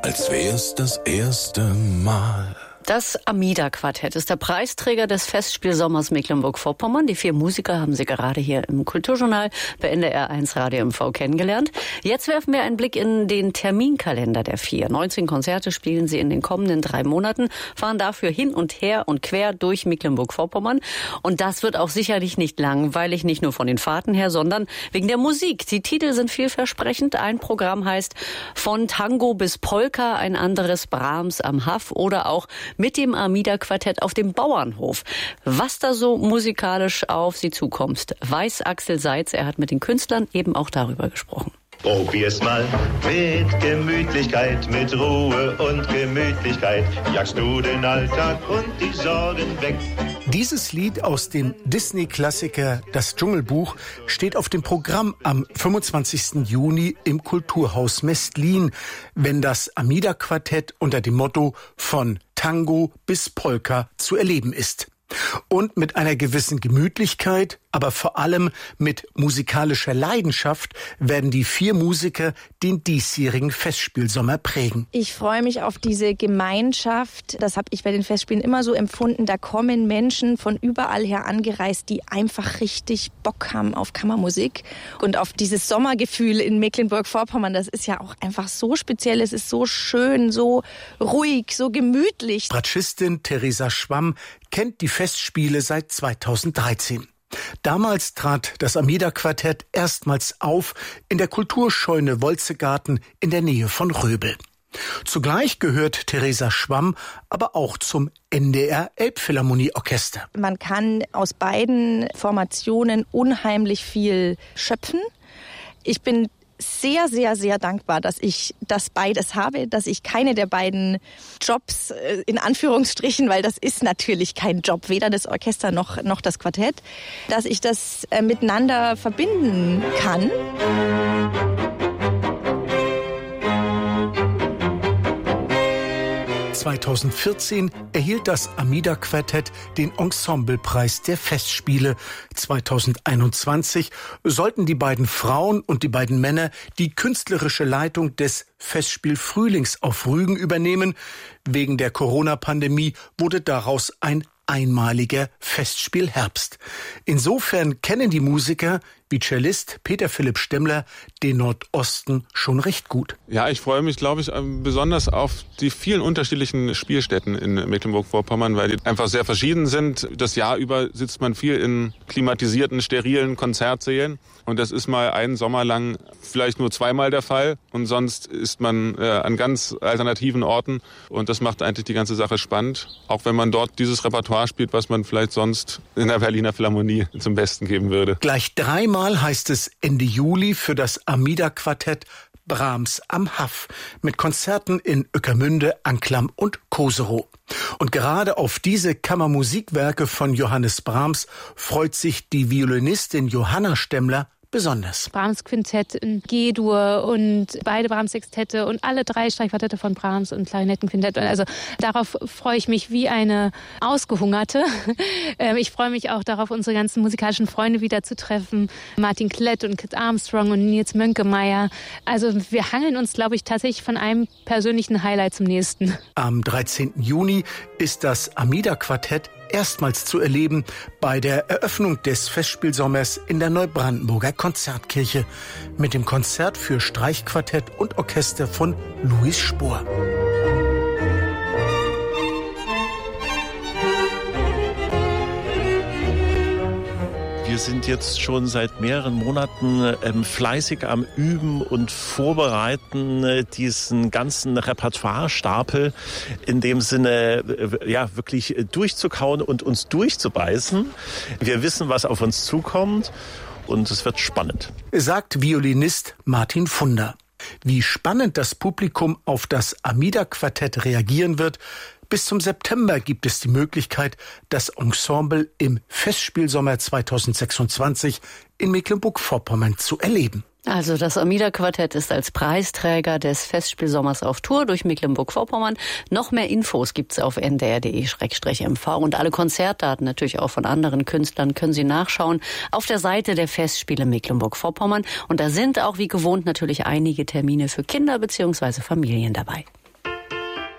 als wär's das erste Mal. Das Amida-Quartett ist der Preisträger des Festspielsommers Mecklenburg-Vorpommern. Die 4 Musiker haben Sie gerade hier im Kulturjournal bei NDR 1 Radio MV kennengelernt. Jetzt werfen wir einen Blick in den Terminkalender der 4. 19 Konzerte spielen sie in den kommenden 3 Monaten, fahren dafür hin und her und quer durch Mecklenburg-Vorpommern. Und das wird auch sicherlich nicht langweilig, nicht nur von den Fahrten her, sondern wegen der Musik. Die Titel sind vielversprechend. Ein Programm heißt Von Tango bis Polka, ein anderes Brahms am Haff oder auch mit dem Amida-Quartett auf dem Bauernhof. Was da so musikalisch auf sie zukommt, weiß Axel Seitz. Er hat mit den Künstlern eben auch darüber gesprochen. Probier's mal mit Gemütlichkeit, mit Ruhe und Gemütlichkeit. Jagst du den Alltag und die Sorgen weg. Dieses Lied aus dem Disney-Klassiker Das Dschungelbuch steht auf dem Programm am 25. Juni im Kulturhaus Mestlin, wenn das Amida-Quartett unter dem Motto Von Tango bis Polka zu erleben ist. Und mit einer gewissen Gemütlichkeit, aber vor allem mit musikalischer Leidenschaft werden die 4 Musiker den diesjährigen Festspielsommer prägen. Ich freue mich auf diese Gemeinschaft. Das habe ich bei den Festspielen immer so empfunden. Da kommen Menschen von überall her angereist, die einfach richtig Bock haben auf Kammermusik und auf dieses Sommergefühl in Mecklenburg-Vorpommern. Das ist ja auch einfach so speziell. Es ist so schön, so ruhig, so gemütlich. Bratschistin Theresa Schwamm kennt die Festspiele seit 2013. Damals trat das Amida-Quartett erstmals auf in der Kulturscheune Wolzegarten in der Nähe von Röbel. Zugleich gehört Theresa Schwamm aber auch zum NDR Elbphilharmonie-Orchester. Man kann aus beiden Formationen unheimlich viel schöpfen. Ich bin sehr, sehr, sehr dankbar, dass ich das beides habe, dass ich keine der beiden Jobs, in Anführungsstrichen, weil das ist natürlich kein Job, weder das Orchester noch das Quartett, dass ich das miteinander verbinden kann. 2014 erhielt das Amida-Quartett den Ensemblepreis der Festspiele. 2021 sollten die beiden Frauen und die beiden Männer die künstlerische Leitung des Festspiel-Frühlings auf Rügen übernehmen. Wegen der Corona-Pandemie wurde daraus ein einmaliger Festspiel-Herbst. Insofern kennen die Musiker wie Cellist Peter Philipp Stemmler den Nordosten schon recht gut. Ja, ich freue mich, glaube ich, besonders auf die vielen unterschiedlichen Spielstätten in Mecklenburg-Vorpommern, weil die einfach sehr verschieden sind. Das Jahr über sitzt man viel in klimatisierten, sterilen Konzertsälen. Und das ist mal einen Sommer lang vielleicht nur zweimal der Fall. Und sonst ist man an ganz alternativen Orten. Und das macht eigentlich die ganze Sache spannend. Auch wenn man dort dieses Repertoire spielt, was man vielleicht sonst in der Berliner Philharmonie zum Besten geben würde. Gleich 3 Mal heißt es Ende Juli für das Amida-Quartett Brahms am Haff mit Konzerten in Ueckermünde, Anklam und Koserow. Und gerade auf diese Kammermusikwerke von Johannes Brahms freut sich die Violinistin Johanna Stemmler besonders. Brahms Quintett in G-Dur und beide Brahms Sextette und alle 3 Streichquartette von Brahms und Klarinettenquintett. Also darauf freue ich mich wie eine Ausgehungerte. Ich freue mich auch darauf, unsere ganzen musikalischen Freunde wieder zu treffen. Martin Klett und Kit Armstrong und Nils Mönkemeyer. Also wir hangeln uns, glaube ich, tatsächlich von einem persönlichen Highlight zum nächsten. Am 13. Juni ist das Amida-Quartett erstmals zu erleben bei der Eröffnung des Festspielsommers in der Neubrandenburger Konzertkirche mit dem Konzert für Streichquartett und Orchester von Louis Spohr. Wir sind jetzt schon seit mehreren Monaten fleißig am Üben und Vorbereiten diesen ganzen Repertoirestapel in dem Sinne wirklich durchzukauen und uns durchzubeißen. Wir wissen, was auf uns zukommt und es wird spannend. Sagt Violinist Martin Funder. Wie spannend das Publikum auf das Amida-Quartett reagieren wird, bis zum September gibt es die Möglichkeit, das Ensemble im Festspielsommer 2026 in Mecklenburg-Vorpommern zu erleben. Also das Amida-Quartett ist als Preisträger des Festspielsommers auf Tour durch Mecklenburg-Vorpommern. Noch mehr Infos gibt's auf ndr.de/mv und alle Konzertdaten natürlich auch von anderen Künstlern können Sie nachschauen auf der Seite der Festspiele Mecklenburg-Vorpommern. Und da sind auch wie gewohnt natürlich einige Termine für Kinder bzw. Familien dabei.